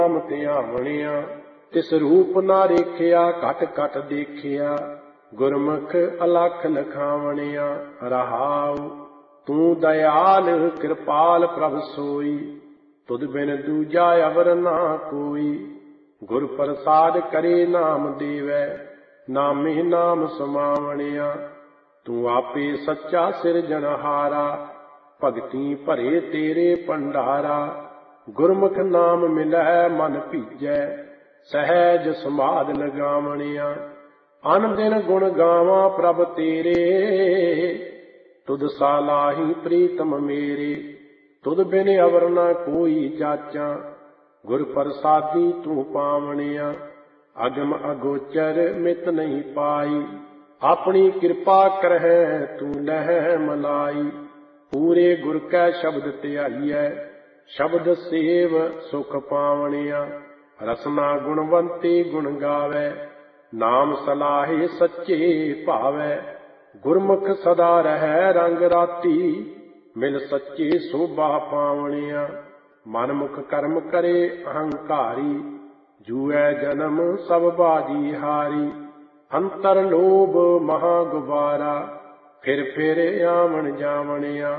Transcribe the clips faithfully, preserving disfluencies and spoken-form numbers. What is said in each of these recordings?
ਨਾਮ ਧਿਆਵਣਿਆ। ਤਿਸ ਰੂਪ ਨਾ ਰੇਖਿਆ ਘਟ ਘਟ ਦੇਖਿਆ, ਗੁਰਮੁਖ ਅਲਖ ਲਖਾਵਣਿਆ। ਰਹਾਉ ਤੂੰ ਦਇਆਲ ਕਿਰਪਾਲ ਪ੍ਰਭ ਸੋਈ, ਤੁਧ ਬਿਨ ਦੂਜਾ ਅਵਰ ਨਾ ਕੋਈ। ਗੁਰ ਪ੍ਰਸਾਦ ਕਰੇ ਨਾਮ ਦੇਵੈ, ਨਾਮੇ ਨਾਮ ਸਮਾਵਣਿਆ। ਤੂੰ ਆਪੇ ਸੱਚਾ ਸਿਰਜਣਹਾਰਾ, ਭਗਤੀ ਭਰੇ ਤੇਰੇ ਭੰਡਾਰਾ। ਗੁਰਮੁਖ ਨਾਮ ਮਿਲੈ ਮਨ ਭੀਜੈ, ਸਹਿਜ ਸਮਾਧ ਲਗਾਵਣਿਆ। ਅਨ ਦਿਨ ਗੁਣ ਗਾਵਾਂ ਪ੍ਰਭ ਤੇਰੇ, ਤੁਧ ਸਾਲਾਹੀ ਪ੍ਰੀਤਮ ਮੇਰੇ। ਤੁਧ ਬਿਨ ਅਵਰ ਨਾ ਕੋਈ ਜਾਚਾਂ, ਗੁਰ ਪ੍ਰਸਾਦੀ ਤੂੰ ਪਾਵਣਿਆ। ਅਗਮ ਅਗੋਚਰ ਮਿਤ ਨਹੀਂ ਪਾਈ, ਆਪਣੀ ਕਿਰਪਾ ਕਰਹਿ ਤੂੰ ਲਹਿ ਮਲਾਈ। ਪੂਰੇ ਗੁਰ ਕੈ ਸ਼ਬਦ ਧਿਆਈਐ, ਸ਼ਬਦ ਸੇਵ ਸੁਖ ਪਾਵਣਿਆ। ਰਸਨਾ ਗੁਣਵੰਤੀ ਗੁਣ ਗਾਵੈ, ਨਾਮ ਸਲਾਹੇ ਸੱਚੇ ਭਾਵੈ। ਗੁਰਮੁਖ ਸਦਾ ਰਹਿ ਰੰਗ ਰਾਤੀ, ਮਿਲ ਸੱਚੇ ਸੋਭਾ ਪਾਵਣਿਆ। ਮਨਮੁਖ ਕਰਮ ਕਰੇ ਅਹੰਕਾਰੀ, ਜੂਐ ਜਨਮ ਸਭ ਬਾਜੀ ਹਾਰੀ। ਅੰਤਰ ਲੋਭ ਮਹਾ ਗੁਬਾਰਾ, ਫਿਰ ਫਿਰ ਆਵਣ ਜਾਵਣਿਆ।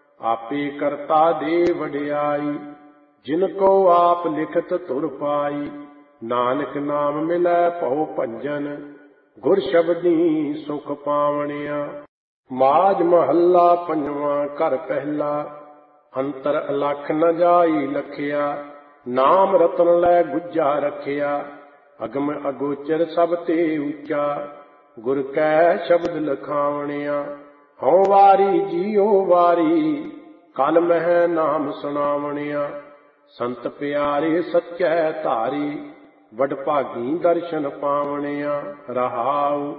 ਆਪੇ ਕਰਤਾ ਦੇ ਵਡਿਆਈ, ਜਿਨ ਕੋ ਆਪ ਲਿਖਤ ਧੁਰ ਪਾਈ। ਨਾਨਕ ਨਾਮ ਮਿਲੈ ਭਉ ਭੰਜਨ, ਗੁਰ ਸ਼ਬਦੀ ਸੁਖ ਪਾਵਣਿਆ। ਮਾਝ ਮਹੱਲਾ ਪੰਜਵਾਂ ਘਰ ਪਹਿਲਾ। ਅੰਤਰ ਅਲਖ ਨ ਜਾਈ ਲਖਿਆ, ਨਾਮ ਰਤਨ ਲੈ ਗੁੱਜਾ ਰਖਿਆ। ਅਗਮ ਅਗੋਚਰ ਸਭ ਤੇ ਉੱਚਾ, ਗੁਰ ਕੈ ਸ਼ਬਦ ਲਖਾਵਣਿਆ। ਹਉ ਵਾਰੀ ਜੀਉ ਵਾਰੀ, ਕਲ ਮਹਿ ਨਾਮ ਸੁਣਾਵਣਿਆ। ਸੰਤ ਪਿਆਰੇ ਸੱਚੈ ਧਾਰੀ, ਵਡਭਾਗੀ ਦਰਸ਼ਨ ਪਾਵਣਿਆ। ਰਹਾਉ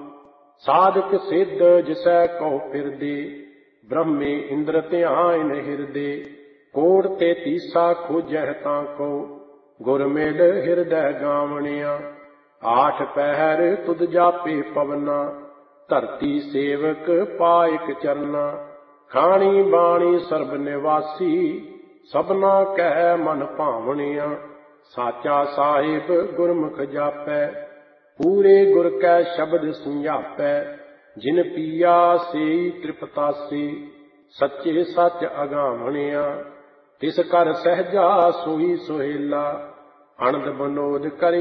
ਸਾਧਕ ਸਿੱਧ ਜਿਸੈ ਕਉ ਫਿਰਦੇ, ਬ੍ਰਹਮੇ ਇੰਦਰ ਧਿਆਨ ਹਿਰਦੇ। ਕੋੜ ਤੇ ਤੀਸਾ ਖੋਜਹਿ ਤਾਂ ਕੋ, ਗੁਰ ਮਿਲ ਹਿਰਦੈ ਗਾਵਣਿਆ। ਆਠ ਪਹਿਰ ਤੁਧ ਜਾਪੇ ਪਵਨਾ, ਧਰਤੀ ਸੇਵਕ ਪਾਇਕ ਚਰਨਾ। ਖਾਣੀ ਬਾਣੀ ਸਰਬ ਨਿਵਾਸੀ, ਸਭਨਾ ਕੈ ਮਨ ਭਾਵਣਿਆ। ਸਾਚਾ ਸਾਹਿਬ ਗੁਰਮੁਖ ਜਾਪੈ, ਪੂਰੇ ਗੁਰ ਕੈ ਸ਼ਬਦ ਸਮਝਾਪੈ। ਜਿਨ ਪੀਆ ਸੇਈ ਤ੍ਰਿਪਤਾਸੀ, ਸੱਚੇ ਸੱਚ ਅਗਾਵਣਿਆ। ਤਿਸ ਕਰ ਸਹਿਜਾ ਸੋਈ ਸੁਹੇਲਾ, ਅਨੰਦ ਬਨੋਦ ਕਰੀ